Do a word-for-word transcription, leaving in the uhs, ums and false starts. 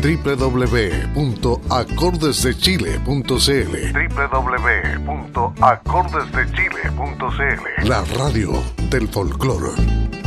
doble u doble u doble u punto acordes de chile punto c l doble u doble u doble u punto acordes de chile punto c l La radio del folclore.